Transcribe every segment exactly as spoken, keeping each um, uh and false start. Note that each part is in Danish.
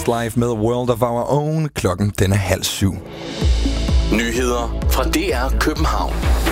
Westlife med World of Our Own. Klokken den er halv syv. Nyheder fra D R København.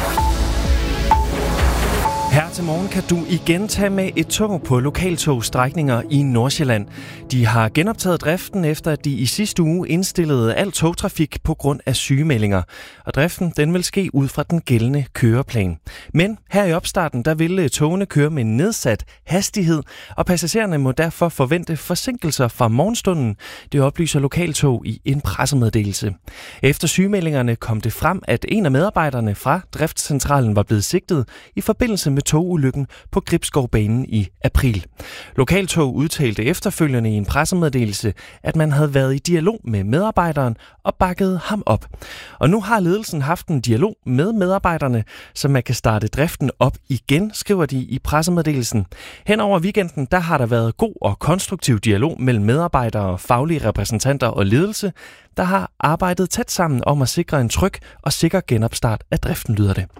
Her til morgen kan du igen tage med et tog på lokaltogstrækninger i Nordsjælland. De har genoptaget driften efter, at de i sidste uge indstillede al togtrafik på grund af sygemeldinger. Og driften den vil ske ud fra den gældende køreplan. Men her i opstarten, der vil togene køre med nedsat hastighed, og passagererne må derfor forvente forsinkelser fra morgenstunden. Det oplyser Lokaltog i en pressemeddelelse. Efter sygemeldingerne kom det frem, at en af medarbejderne fra driftscentralen var blevet sigtet i forbindelse med togulykken på Gribskovbanen i april. Lokaltog udtalte efterfølgende i en pressemeddelelse, at man havde været i dialog med medarbejderen og bakkede ham op. Og nu har ledelsen haft en dialog med medarbejderne, så man kan starte driften op igen, skriver de i pressemeddelelsen. Hen over weekenden, der har der været god og konstruktiv dialog mellem medarbejdere, faglige repræsentanter og ledelse, der har arbejdet tæt sammen om at sikre en tryg og sikker genopstart af driften, lyder det.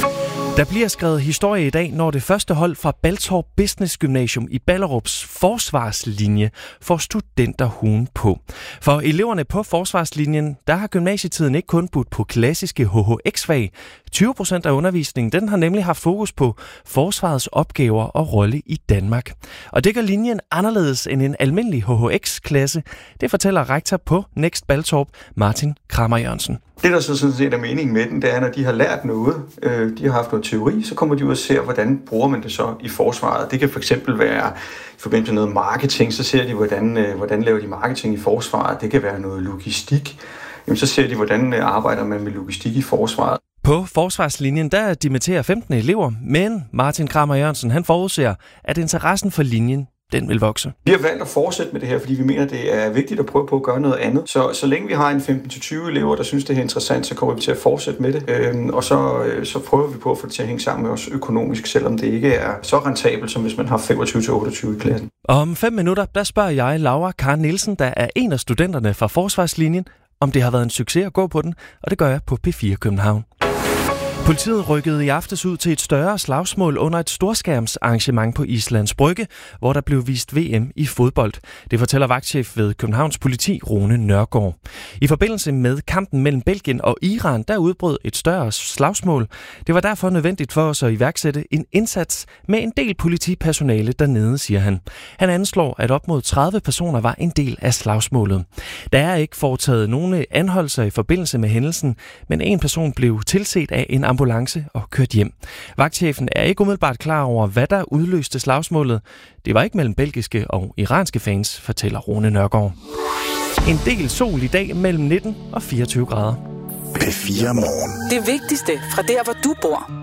Der bliver skrevet historie i dag, når det første hold fra Baltorp Business Gymnasium i Ballerups forsvarslinje får studenterhuen på. For eleverne på forsvarslinjen, der har gymnasietiden ikke kun budt på klassiske H H X-fag. tyve procent af undervisningen, den har nemlig haft fokus på forsvarets opgaver og rolle i Danmark. Og det gør linjen anderledes end en almindelig H H X-klasse. Det fortæller rektor på Next Baltorp, Martin Kramer Jørgensen. Det, der så sådan set er meningen med den, det er, når de har lært noget, øh, de har haft noget teori, så kommer de ud og ser, hvordan bruger man det så i forsvaret. Det kan for eksempel være i forbindelse med noget marketing, så ser de, hvordan, øh, hvordan laver de marketing i forsvaret. Det kan være noget logistik. Jamen, så ser de, hvordan øh, arbejder man med logistik i forsvaret. På forsvarslinjen, der dimitterer femten elever, men Martin Kramer Jørgensen, han forudser, at interessen for linjen, den vil vokse. Vi har valgt at fortsætte med det her, fordi vi mener, det er vigtigt at prøve på at gøre noget andet. Så, så længe vi har en femten til tyve elever, der synes, det er interessant, så kommer vi til at fortsætte med det. Øhm, og så, øh, så prøver vi på at få det til at hænge sammen med os økonomisk, selvom det ikke er så rentabelt, som hvis man har femogtyve til otteogtyve i klassen. Om fem minutter, der spørger jeg Laura Karen Nielsen, der er en af studenterne fra forsvarslinjen, om det har været en succes at gå på den, og det gør jeg på P fire København. Politiet rykkede i aftes ud til et større slagsmål under et storskærmsarrangement på Islands Brygge, hvor der blev vist V M i fodbold. Det fortæller vagtchef ved Københavns Politi, Rune Nørgaard. I forbindelse med kampen mellem Belgien og Iran, der udbrød et større slagsmål. Det var derfor nødvendigt for os at iværksætte en indsats med en del politipersonale dernede, siger han. Han anslår, at op mod tredive personer var en del af slagsmålet. Der er ikke foretaget nogen anholdelser i forbindelse med hændelsen, men en person blev tilset af en ambulance og kørt hjem. Vagtchefen er ikke umiddelbart klar over, hvad der udløste slagsmålet. Det var ikke mellem belgiske og iranske fans, fortæller Rune Nørgaard. En del sol i dag mellem nitten og fireogtyve grader. P fire Morgen. Det vigtigste fra der, hvor du bor.